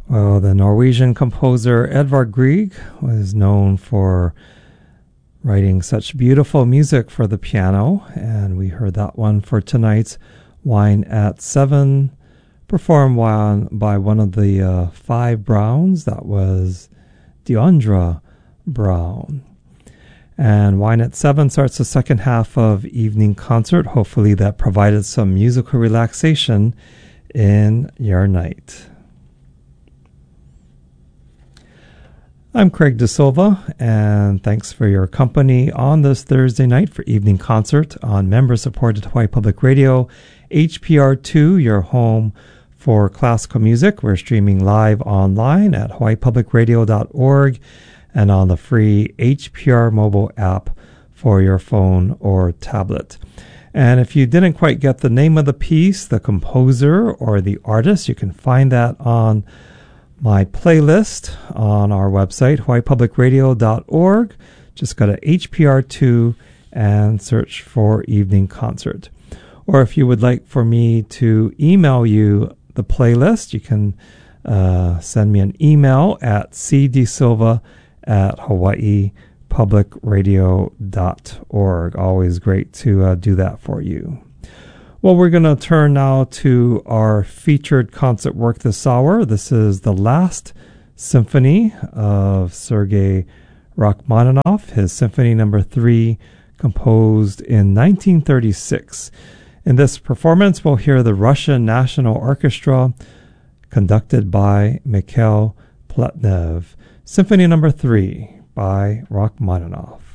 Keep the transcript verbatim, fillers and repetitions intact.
Well, the Norwegian composer Edvard Grieg was known for writing such beautiful music for the piano, and we heard that one for tonight's Wine at Seven, performed by one of the uh, five Browns. That was Deondra Brown. And Wine at Seven starts the second half of evening concert. Hopefully that provided some musical relaxation in your night. I'm Craig De Silva, and thanks for your company on this Thursday night for evening concert on member-supported Hawaii Public Radio, H P R two, your home for classical music. We're streaming live online at hawaii public radio dot org and on the free H P R mobile app for your phone or tablet. And if you didn't quite get the name of the piece, the composer, or the artist, you can find that on my playlist on our website, hawaii public radio dot org. Just go to H P R two and search for Evening Concert. Or if you would like for me to email you the playlist, you can uh, send me an email at c d silva at hawaii public radio dot org. Always great to uh, do that for you. Well, we're going to turn now to our featured concert work this hour. This is the last symphony of Sergei Rachmaninoff, his Symphony Number Three, composed in nineteen thirty-six. In this performance, we'll hear the Russian National Orchestra, conducted by Mikhail Pletnev. Symphony Number Three by Rachmaninoff.